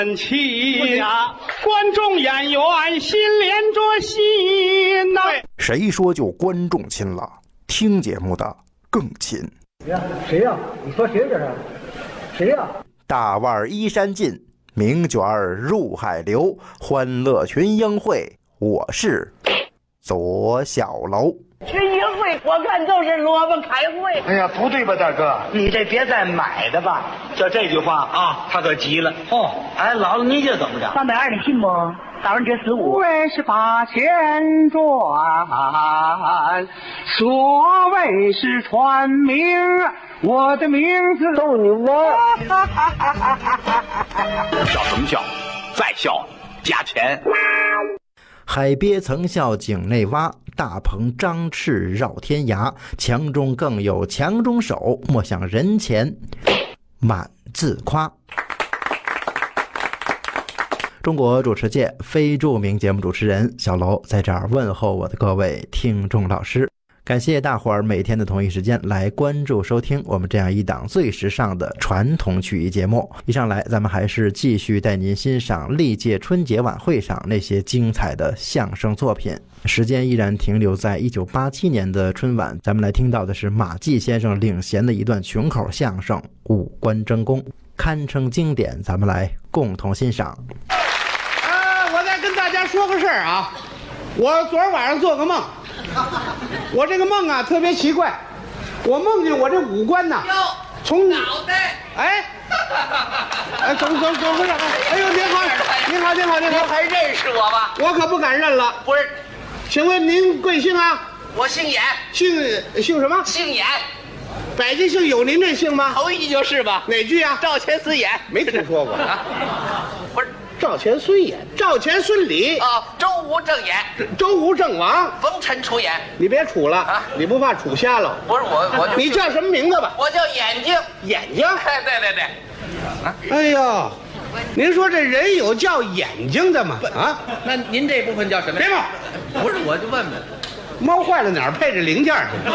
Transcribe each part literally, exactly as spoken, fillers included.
起观众演员心连着心呐、啊。 谁说就观众亲了？听节目的更亲。 呀，谁呀、啊？你说谁这是？谁呀、啊？ 大腕衣衫尽，名卷入海流，欢乐群英会，我是左小楼。 群英会，我看就是萝卜开会。 哎呀，不对吧，大哥？ 你这别再买的吧。 就这句话啊，他可急了。哦，哎，姥姥，你这怎么着？ 三百二，你信不？打完折十五。 为是把钱赚，所谓是传名，我的名字逗你玩。 笑什么笑？再笑加钱。 海鳖曾笑井内蛙，大鹏张翅绕天涯。强中更有强中手，莫向人前满自夸。中国主持界非著名节目主持人小楼在这儿问候我的各位听众老师，感谢大伙儿每天的同一时间来关注收听我们这样一档最时尚的传统曲艺节目。一上来咱们还是继续带您欣赏历届春节晚会上那些精彩的相声作品。时间依然停留在一九八七年的春晚，咱们来听到的是马季先生领衔的一段群口相声《五官争功》，堪称经典，咱们来共同欣赏。 呃，我再跟大家说个事儿啊，我昨儿晚上做个梦，我这个梦啊特别奇怪，我梦见我这五官呐，从脑袋，哎，哎，怎么怎么怎么回事？哎呦，您好，您好，您好，您好， 还认识我吗？ 我可不敢认了。 不是， 请问您贵姓啊？ 我姓严。 姓姓什么？ 姓严。 百家姓有您这姓吗？ 头一句就是吧？ 哪句啊？ 赵钱孙严。 没听说过啊。 不是。 赵钱孙严，赵钱孙李啊，周吴郑严， 周吴郑王， 冯陈楚严。 你别杵了啊！ 你不怕杵瞎了？ 不是我，我就你叫什么名字吧？ 我叫眼睛。 眼睛？ 哎，对对对。 啊，哎呦，您说这人有叫眼睛的吗？啊， 那您这部分叫什么？ 别冒！ 不是，我就问问， 猫坏了哪儿配着零件去？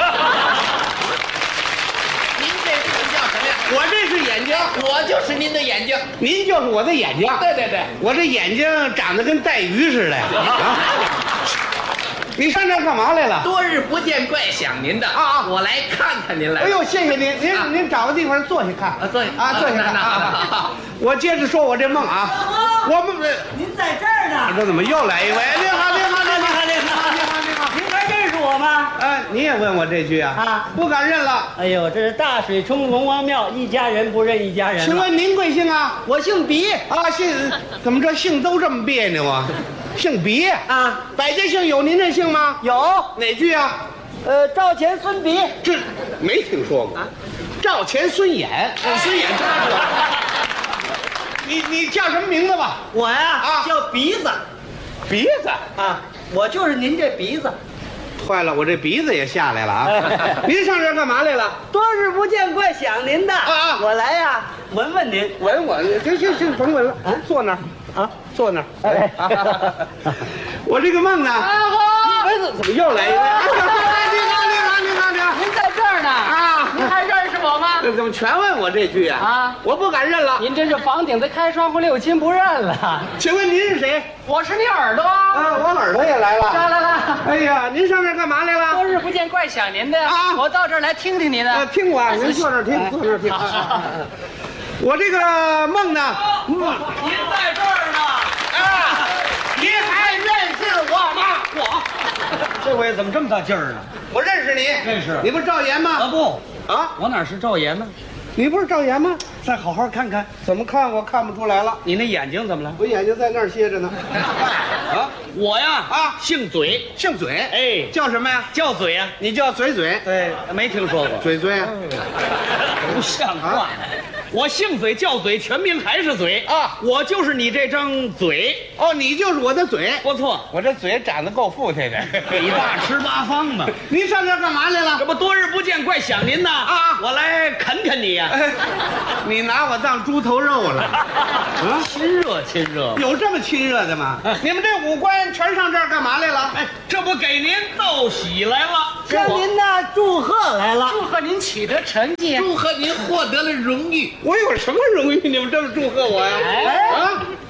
您这部分叫什么呀？ 我这是眼睛， 我就是您的眼睛， 您就是我的眼睛。 对对对， 我这眼睛长得跟带鱼似的呀！啊，你上这儿干嘛来了？ 多日不见，怪想您的啊啊！ 我来看看您来。 哎呦，谢谢您，您、啊、您找个地方坐下看啊，坐下啊，坐下看啊。我接着说我这梦啊，我们您在这儿呢。 这怎么又来一位？您好，您好，您好，您好，您好，您好，您好。 您还认识我吗？ 哎，你也问我这句啊？ 啊， 不敢认了。 哎呦，这是大水冲龙王庙，一家人不认一家人。 请问您贵姓啊？ 我姓鼻啊，姓怎么这姓都这么别扭啊？姓鼻啊？ 百家姓有您这姓吗？ 有。 哪句啊？ 呃，赵钱孙鼻。 这没听说过。啊，赵钱孙眼，孙眼抓住了。你你叫什么名字吧？ 我呀， 啊， 叫鼻子。 鼻子啊，我就是您这鼻子。 坏了，我这鼻子也下来了啊！您上这儿干嘛来了？ 多日不见，怪想您的。 啊啊！ 我来呀，闻闻您， 闻我，行行行，甭闻了，啊，坐那儿啊，坐那儿。哎，我这个梦呢？啊好，怎么又来一位？你好，你好，你好，你好， 您在这儿呢啊！ 您还认识我吗？ 这怎么全问我这句啊？ 啊， 我不敢认了。 您这是房顶子开窗户六亲不认了。 请问您是谁？ 我是你耳朵啊，我耳朵也来了。 来来来， 哎呀，您上这儿干嘛来了？ 多日不见，怪想您的啊！ 我到这儿来听听您的。 呃，听我，您坐这儿听，坐这儿听。我这个梦呢？ 您在这儿呢。 啊，您还认识我吗？ 我这回怎么这么大劲儿呢？ 我认识你， 认识。 你不是赵岩吗？ 啊不， 啊， 我哪是赵岩呢？ 你不是赵岩吗？ 再好好看看， 怎么看我看不出来了？ 你那眼睛怎么了？ 我眼睛在那儿歇着呢。啊， 我呀啊， 姓嘴， 姓嘴， 哎， 叫什么呀？ 叫嘴呀。 你叫嘴嘴？ 对，没听说过。 嘴嘴啊， 不像话。我姓嘴叫嘴，全名还是嘴啊！ 我就是你这张嘴。 哦，你就是我的嘴。 不错， 我这嘴长得够富态的， 你大吃八方嘛。 您上这儿干嘛来了？ 这不多日不见，怪想您呐啊！ 我来啃啃你呀。 你拿我当猪头肉了？ 啊，亲热亲热。 有这么亲热的吗？你们这五官全上这儿干嘛来了？ 哎，这不给您道喜来了， 向您呢祝贺来了， 祝贺您取得成绩， 祝贺您获得了荣誉。 我有什么荣誉？你们这么祝贺我呀？ 哎啊，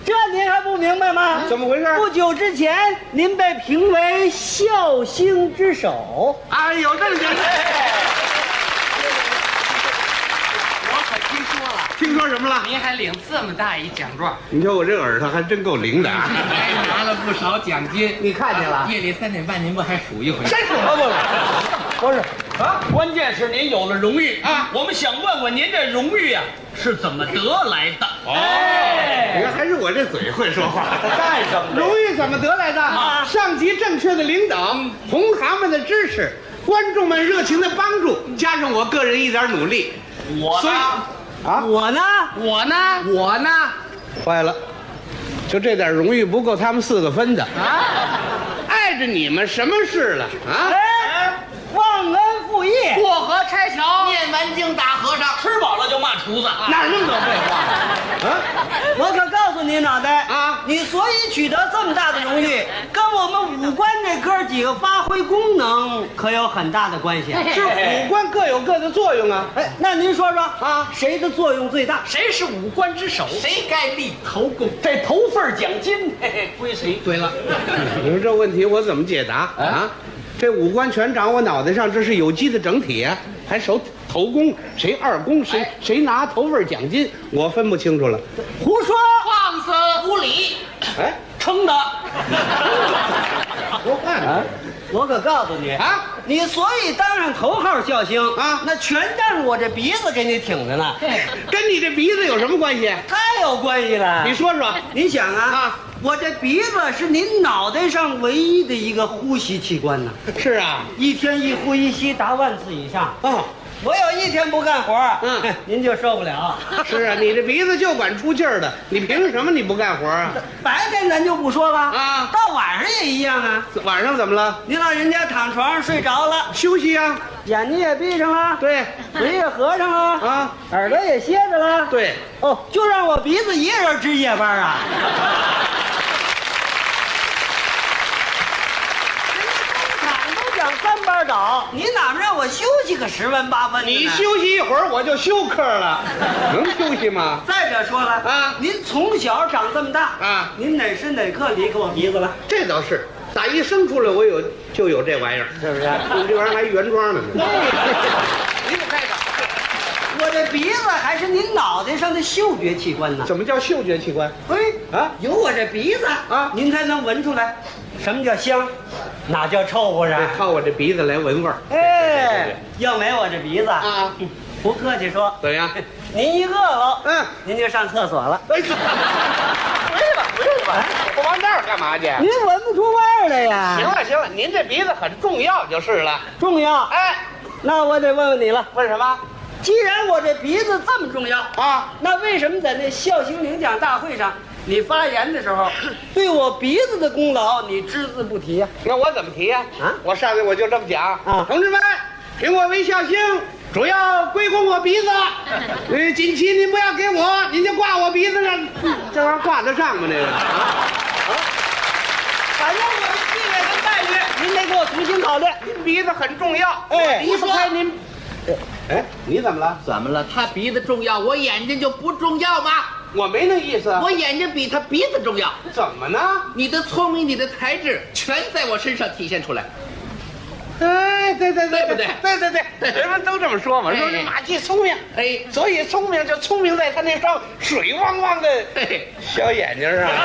怎么回事？ 不久之前，您被评为孝星之首。 啊，有这么件事。 我可听说了， 听说什么了？ 您还领这么大一奖状， 你瞧我这耳朵还真够灵的啊！ 还拿了不少奖金。 你看见了？ 夜里三点半，您不还数一回？ 真是不不不是啊，关键是您有了荣誉啊！我们想问问您这荣誉啊是怎么得来的？ 哦，你看还是我这嘴会说话。 干什么？ 荣誉怎么得来的？ 啊上级正确的领导，同行们的支持，观众们热情的帮助，加上我个人一点努力，所以我呢？ 啊， 我呢？ 我呢？ 我呢，坏了，就这点荣誉不够他们四个分的啊！碍着你们什么事了啊？ 哎，忘恩负义。 过河拆桥， 念完经打和尚，吃饱了就骂厨子。 哪儿那么多废话啊？ 我可告诉你，脑袋啊你所以取得这么大的荣誉，跟我们五官这哥几个发挥功能可有很大的关系。 是五官各有各的作用啊。 哎，那您说说啊谁的作用最大？ 谁是五官之首？ 谁该立头功？这头份奖金嘿嘿归谁？ 对了， 你说这问题我怎么解答啊？这五官全长我脑袋上，这是有机的整体啊，还守头功，谁二功，谁谁拿头份奖金，我分不清楚了。 胡说！ 放肆无礼！ 哎， 撑的。 说话呢我可告诉你啊！ 你所以当上头号孝星啊那全仗我这鼻子给你挺着呢。 跟你这鼻子有什么关系？ 太有关系了。 你说说。 你想啊， 啊我这鼻子是您脑袋上唯一的一个呼吸器官呢， 是啊。 一天一呼一吸达万次以上。 哦， 我有一天不干活， 嗯您就受不了。 是啊，你这鼻子就管出气儿的，你凭什么你不干活啊？ 白天咱就不说了啊到晚上也一样啊。 晚上怎么了？ 您老人家躺床上睡着了， 休息啊。 眼睛也闭上了， 对， 嘴也合上了， 啊， 耳朵也歇着了。 对， 哦，就让我鼻子一个人值夜班啊。都讲三班倒，你哪么让我休息个十分八分的呢？ 你休息一会儿我就休克了，能休息吗？ 再者说了啊您从小长这么大啊您哪时哪刻离开我鼻子了？ 这倒是，打一生出来我有就有这玩意儿， 是不是？ 你这玩意儿还原装呢。 你可开场。我这鼻子还是您脑袋上的嗅觉器官呢。 怎么叫嗅觉器官？ 哎啊有我这鼻子啊您才能闻出来什么叫香，哪叫臭不是？ 得靠我这鼻子来闻味儿。 哎，要没我这鼻子啊， 不客气说， 怎样？ 您一饿了， 嗯， 您就上厕所了。 哎，回去吧，回去吧，我往那儿干嘛去？ 您闻不出味儿来呀？ 行了行了，您这鼻子很重要就是了。 重要。 哎， 那我得问问你了， 问什么？ 既然我这鼻子这么重要啊， 那为什么在那孝星领奖大会上，你发言的时候，对我鼻子的功劳你只字不提呀、 那我怎么提呀？ 啊我上去我就这么讲啊同志们，评我为孝星，主要归功我鼻子。呃，锦旗您不要给我，您就挂我鼻子上，这玩意儿挂得上吗？这个啊， 反正我的地位跟待遇，您得给我重新考虑。 您鼻子很重要， 哎离不开您。哎，你怎么了？ 怎么了？他鼻子重要，我眼睛就不重要吗？ 我没那意思。 我眼睛比他鼻子重要。 怎么呢？ 你的聪明，你的才智，全在我身上体现出来。 哎，对对对对不对对对对，人们都这么说嘛， 哎说这马季聪明， 哎所以聪明就聪明在他那双水汪汪的嘿， 小眼睛上。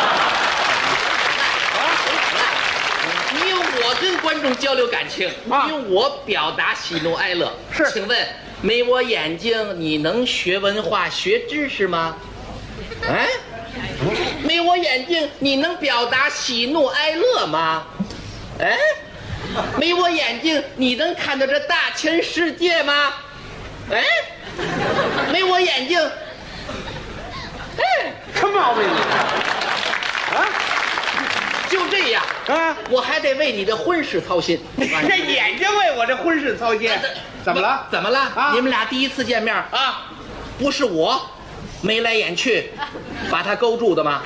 你用我跟观众交流感情， 啊你用我表达喜怒哀乐。 是请问没我眼睛，你能学文化、学知识吗？哎，没我眼睛，你能表达喜怒哀乐吗？哎，没我眼睛，你能看到这大千世界吗？哎，没我眼睛，哎， 什么毛病你？啊就这样， 啊！ 我还得为你的婚事操心。 这眼睛为我这婚事操心，怎么了？ 怎么了？ 啊你们俩第一次见面啊，不是我眉来眼去把他勾住的吗？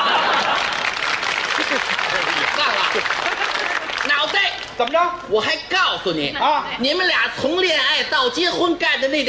干了，脑袋！ 怎么着？ 我还告诉你啊你们俩从恋爱到结婚干的那点